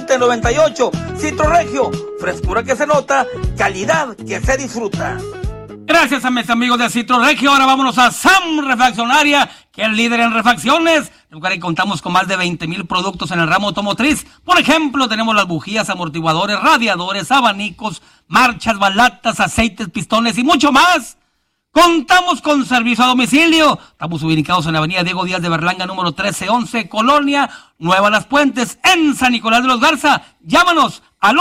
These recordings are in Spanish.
9798. Citroregio, frescura que se nota, calidad que se disfruta. Gracias a mis amigos de Citroregio. Ahora vámonos a Sam Refaccionaria, que es líder en refacciones. En lugar que contamos con más de 20,000 productos en el ramo automotriz. Por ejemplo, tenemos las bujías, amortiguadores, radiadores, abanicos, marchas, balatas, aceites, pistones y mucho más. Contamos con servicio a domicilio. Estamos ubicados en la avenida Diego Díaz de Berlanga, número 1311, Colonia Nueva Las Puentes, en San Nicolás de los Garza. Llámanos al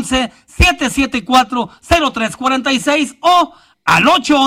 811-774-0346 o al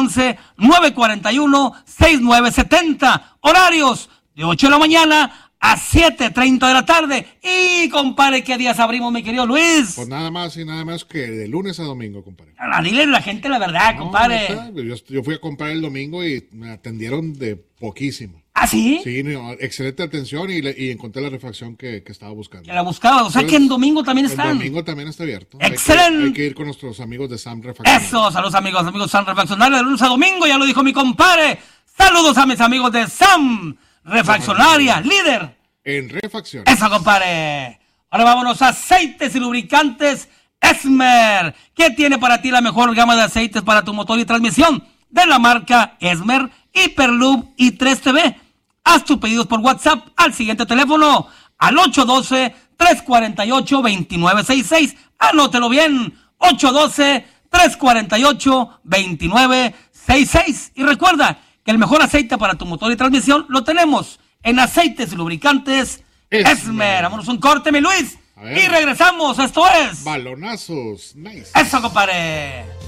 811-941-6970. Horarios de 8 de la mañana a 7:30 de la tarde. Y, compadre, ¿qué días abrimos, mi querido Luis? Pues nada más y nada más que de lunes a domingo, compadre. Dile a la gente la verdad, compadre. Yo fui a comprar el domingo y me atendieron de poquísimo. ¿Ah, sí? Sí, excelente atención y encontré la refacción que estaba buscando. Que la buscaba, o sea que en domingo también están. El domingo también está abierto. ¡Excelente! Hay que ir con nuestros amigos de Sam Refaccionaria. Eso, saludos amigos de Sam Refaccionaria, de lunes a domingo, ya lo dijo mi compadre. Saludos a mis amigos de Sam Refaccionaria, líder en refacción. Eso, compadre. Ahora vámonos a aceites y lubricantes Esmer. ¿Qué tiene para ti la mejor gama de aceites para tu motor y transmisión? De la marca Esmer, Hyperlube y 3TV. Haz tus pedidos por WhatsApp al siguiente teléfono, al 812-348-2966. Anótelo bien, 812-348-2966. Y recuerda que el mejor aceite para tu motor y transmisión lo tenemos en aceites y lubricantes Esmer. Vámonos un corte, mi Luis. Y regresamos. Esto es Balonazos. Nice. Eso, compadre.